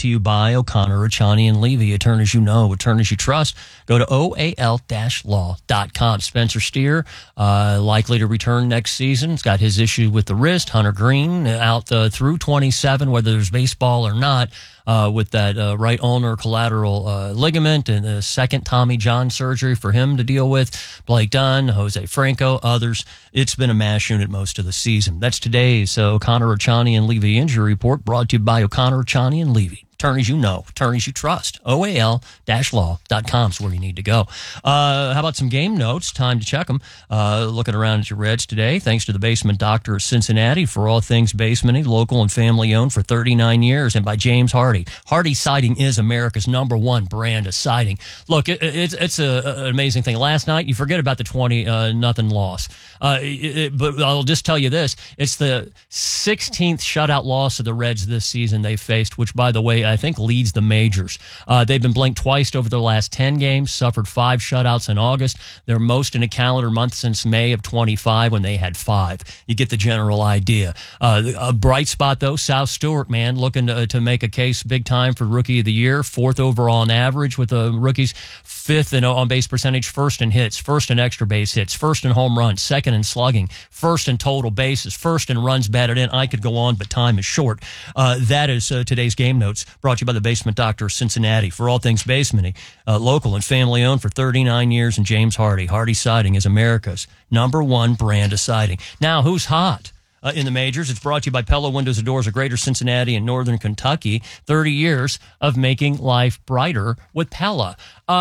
to you by O'Connor, Rachani, and Levy. Attorneys you know, attorneys you trust. Go to oal-law.com. Spencer Steer, likely to return next season. He's got his issue with the wrist. Hunter Green out through 27, whether there's baseball or not. With that right ulnar collateral ligament and a second Tommy John surgery for him to deal with. Blake Dunn, Jose Franco, others. It's been a mash unit most of the season. That's today's O'Connor, Rachani, and Levy injury report, brought to you by O'Connor, Rachani, and Levy. Attorneys you know, attorneys you trust. OAL-law.com is where you need to go. How about some game notes? Time to check them. Looking around at your Reds today, thanks to the Basement Doctor of Cincinnati for all things basementing, local and family owned for 39 years, and by James Hardy. Hardy Siding is America's #1 brand of siding. Look, it's an amazing thing. Last night, you forget about the 20-0 loss. But I'll just tell you this. It's the 16th shutout loss of the Reds this season they've faced, which, by the way, I think leads the majors. They've been blanked twice over their last 10 games, suffered 5 shutouts in August. Their most in a calendar month since May of 25 when they had 5. You get the general idea. A bright spot, though, South Stewart, man, looking to make a case big time for Rookie of the Year. 4th overall in average with the rookies. 5th in on-base percentage, 1st in hits, 1st in extra base hits, 1st in home runs, 2nd in slugging, 1st in total bases, 1st in runs batted in. I could go on, but time is short. That is today's game notes, brought to you by the Basement Doctor of Cincinnati for all things basementing, local and family owned for 39 years, and James Hardy. Hardy Siding is America's #1 brand of siding. Now, who's hot in the majors? It's brought to you by Pella Windows and Doors of Greater Cincinnati and Northern Kentucky. 30 years of making life brighter with Pella.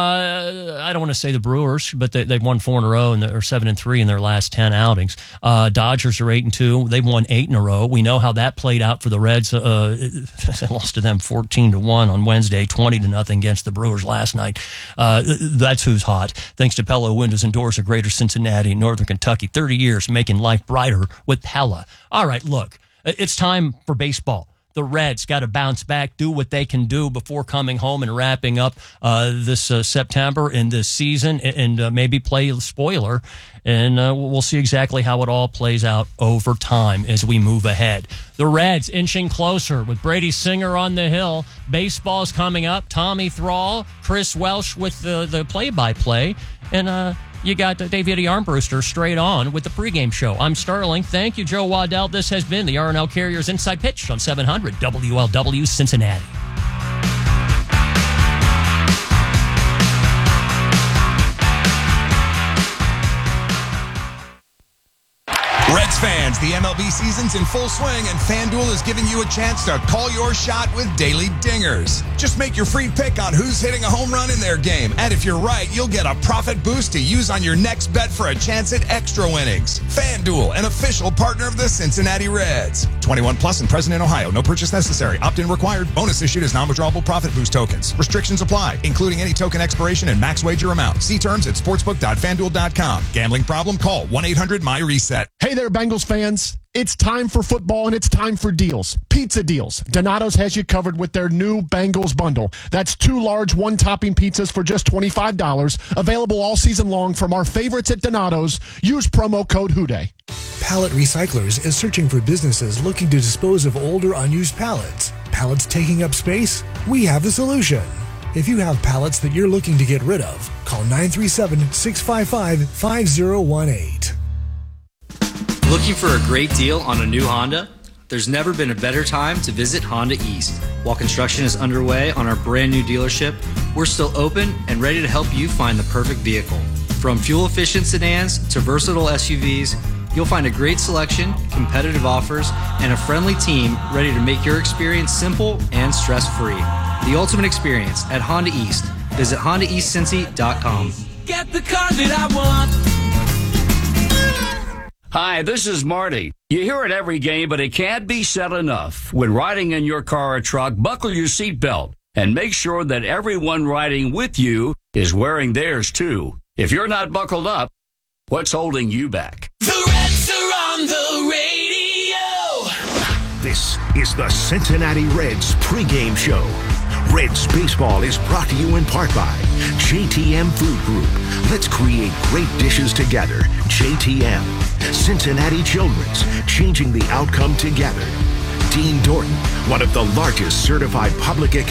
I don't want to say the Brewers, but they've won 4 in a row and they're 7-3 in their last 10 outings. Dodgers are 8-2. They've won 8 in a row. We know how that played out for the Reds. Lost to them 14-1 on Wednesday, 20-0 against the Brewers last night. That's who's hot. Thanks to Pella Windows and Doors of Greater Cincinnati and Northern Kentucky. 30 years making life brighter with Pella. All right, look, it's time for baseball. The Reds got to bounce back, do what they can do before coming home and wrapping up this September and this season, and maybe play the spoiler. And we'll see exactly how it all plays out over time as we move ahead. The Reds inching closer with Brady Singer on the hill. Baseball's coming up. Tommy Thrall, Chris Welsh with the play-by-play. And you got David Armbruster straight on with the pregame show. I'm Sterling. Thank you, Joe Waddell. This has been the R&L Carriers Inside Pitch on 700 WLW Cincinnati. Reds fans, the MLB season's in full swing, and FanDuel is giving you a chance to call your shot with daily dingers. Just make your free pick on who's hitting a home run in their game, and if you're right, you'll get a profit boost to use on your next bet for a chance at extra winnings. FanDuel, an official partner of the Cincinnati Reds. 21 plus and present in Ohio. No purchase necessary. Opt-in required. Bonus issued as non-withdrawable profit boost tokens. Restrictions apply, including any token expiration and max wager amount. See terms at sportsbook.fanduel.com. Gambling problem? Call 1-800-MY-RESET. Hey there, Bengals fans. It's time for football and it's time for deals. Pizza deals. Donato's has you covered with their new Bengals bundle. That's 2 large one-topping pizzas for just $25. Available all season long from our favorites at Donato's. Use promo code HOODAY. Pallet Recyclers is searching for businesses looking to dispose of older, unused pallets. Pallets taking up space? We have the solution. If you have pallets that you're looking to get rid of, call 937-655-5018. Looking for a great deal on a new Honda? There's never been a better time to visit Honda East. While construction is underway on our brand new dealership, we're still open and ready to help you find the perfect vehicle. From fuel-efficient sedans to versatile SUVs, you'll find a great selection, competitive offers, and a friendly team ready to make your experience simple and stress-free. The ultimate experience at Honda East. Visit HondaEastCincy.com. Get the car that I want. Hi, this is Marty. You hear it every game, but it can't be said enough. When riding in your car or truck, buckle your seatbelt and make sure that everyone riding with you is wearing theirs too. If you're not buckled up, what's holding you back? The Reds are on the radio. This is the Cincinnati Reds pregame show. Reds baseball is brought to you in part by JTM Food Group. Let's create great dishes together. JTM. Cincinnati Children's, changing the outcome together. Dean Dorton, one of the largest certified public